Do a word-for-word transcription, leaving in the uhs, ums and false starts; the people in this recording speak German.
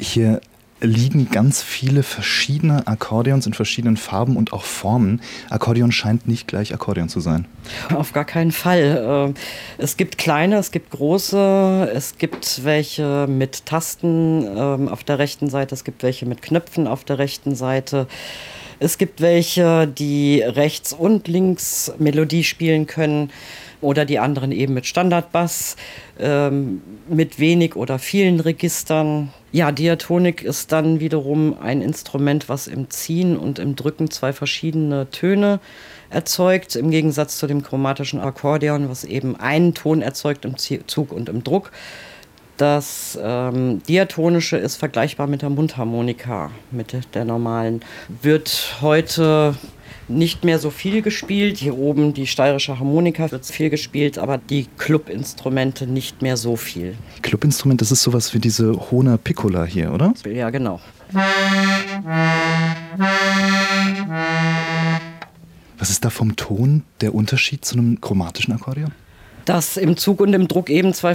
Hier liegen ganz viele verschiedene Akkordeons in verschiedenen Farben und auch Formen. Akkordeon scheint nicht gleich Akkordeon zu sein. Auf gar keinen Fall. Es gibt kleine, es gibt große, es gibt welche mit Tasten auf der rechten Seite, es gibt welche mit Knöpfen auf der rechten Seite. Es gibt welche, die rechts und links Melodie spielen können oder die anderen eben mit Standardbass, ähm, mit wenig oder vielen Registern. Ja, Diatonik ist dann wiederum ein Instrument, was im Ziehen und im Drücken zwei verschiedene Töne erzeugt, im Gegensatz zu dem chromatischen Akkordeon, was eben einen Ton erzeugt im Zug und im Druck. Das ähm, Diatonische ist vergleichbar mit der Mundharmonika, mit der normalen. Wird heute nicht mehr so viel gespielt. Hier oben die steirische Harmonika wird viel gespielt, aber die Clubinstrumente nicht mehr so viel. Clubinstrument, das ist sowas wie diese Hohner Piccola hier, oder? Ja, genau. Was ist da vom Ton der Unterschied zu einem chromatischen Akkordeon? Dass im Zug und im Druck eben zwei